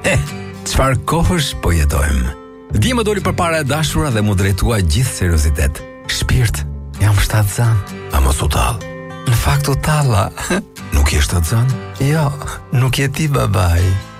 Çfarë kohësh po jetojmë? Dje më doli përpara e dashura dhe mu drejtua gjithë seriozitet. Shpirt, jam shtatzan. A mos u tall? Në fakt u talla. Nuk je shtatzan? Jo, nuk je ti babai.